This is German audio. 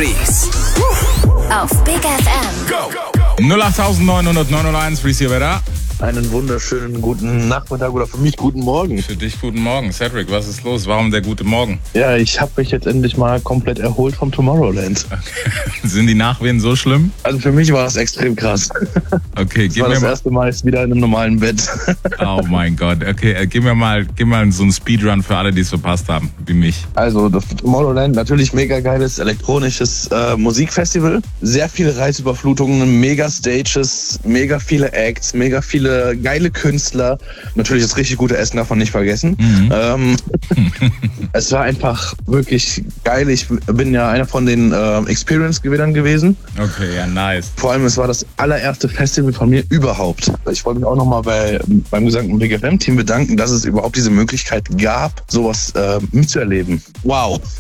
Reese. Auf Big FM. Go! 08901, Reese hier wieder. Einen wunderschönen guten Nachmittag oder für mich guten Morgen. Für dich guten Morgen. Cedric, was ist los? Warum der gute Morgen? Ja, ich habe mich jetzt endlich mal komplett erholt vom Tomorrowland. Okay. Sind die Nachwehen so schlimm? Also für mich war das extrem krass. Okay, Das war das erste Mal jetzt wieder in einem normalen Bett. Oh mein Gott. Okay, gib mir mal so einen Speedrun für alle, die es verpasst haben, wie mich. Also das Tomorrowland, natürlich mega geiles elektronisches Musikfestival. Sehr viele Reizüberflutungen, mega Stages, mega viele Acts, mega viele geile Künstler. Natürlich das richtig gute Essen davon nicht vergessen. Es war einfach wirklich geil. Ich bin ja einer von den Experience-Gewinnern gewesen. Okay, ja, nice. Vor allem, es war das allererste Festival von mir überhaupt. Ich wollte mich auch nochmal beim gesamten Big FM-Team bedanken, dass es überhaupt diese Möglichkeit gab, sowas mitzuerleben. Wow.